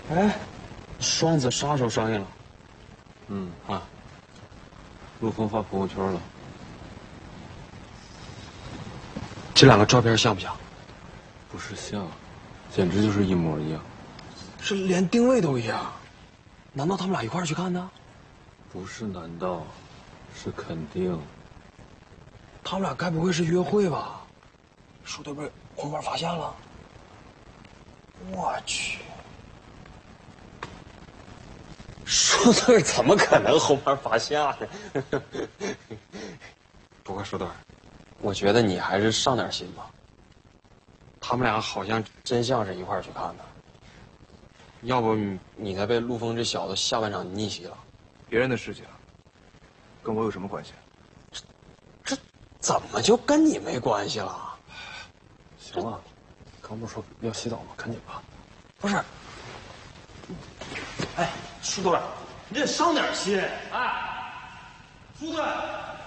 哎，双子杀手上映了。 陆枫发朋友圈了。 这两个照片像不像？ 不是像，简直就是一模一样。 是连定位都一样，难道他们俩一块儿去看的？ 不是难道，是肯定。 他们俩该不会是约会吧？树队被红牌发现了。我去，树队怎么可能红牌罚下呢？不过树队，我觉得你还是上点心吧。他们俩好像真像是一块儿去看的，要不你才被陆枫这小子下半场逆袭了。 别人的事情，跟我有什么关系？ 这怎么就跟你没关系了？ 行了，刚不是说要洗澡吗？赶紧吧。 不是，哎，树队，你得上点心。 哎，苏队，